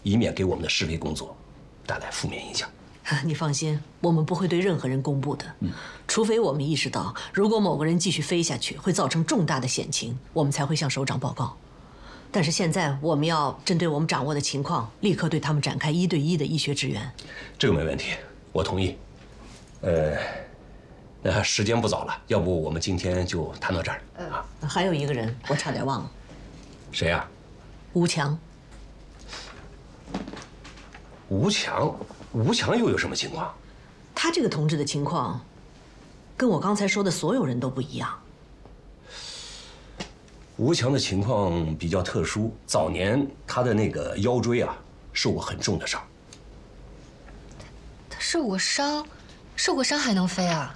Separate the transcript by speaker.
Speaker 1: 以免给我们的示威工作带来负面影响。
Speaker 2: 你放心，我们不会对任何人公布的。除非我们意识到，如果某个人继续飞下去会造成重大的险情，我们才会向首长报告。但是现在我们要针对我们掌握的情况，立刻对他们展开1对1的医学支援。
Speaker 1: 这个没问题，我同意。那时间不早了，要不我们今天就谈到这儿啊？
Speaker 2: 还有一个人，我差点忘了。
Speaker 1: 谁呀？
Speaker 2: 吴强。
Speaker 1: 吴强。吴强又有什么情况？
Speaker 2: 他这个同志的情况，跟我刚才说的所有人都不一样。
Speaker 1: 吴强的情况比较特殊，早年他的那个腰椎啊受过很重的伤。
Speaker 3: 他受过伤还能飞啊？